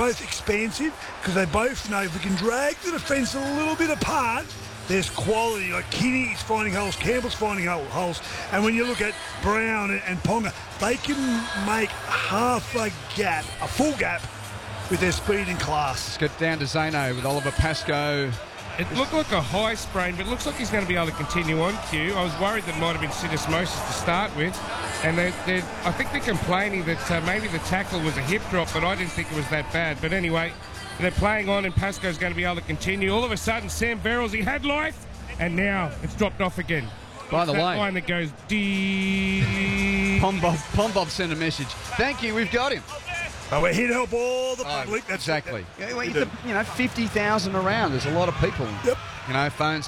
both expansive because they both know if we can drag the defence a little bit apart, there's quality. Like Kinney's finding holes, Campbell's finding holes, and when you look at Brown and Ponga, they can make half a gap, a full gap, with their speed and class. Let's get down to Zano with Oliver Pascoe. It looked like a high sprain, but it looks like he's going to be able to continue on, Q. I was worried that it might have been syndesmosis to start with, and I think they're complaining that maybe the tackle was a hip drop, but I didn't think it was that bad. But anyway, they're playing on, and Pascoe's going to be able to continue. All of a sudden, Sam Verrills, he had life, and now it's dropped off again. By the that way, line that goes deep. Pom Bob sent a message. Thank you, we've got him. Oh, we're here to help all the public. Exactly. 50,000 around. There's a lot of people. Yep. Phones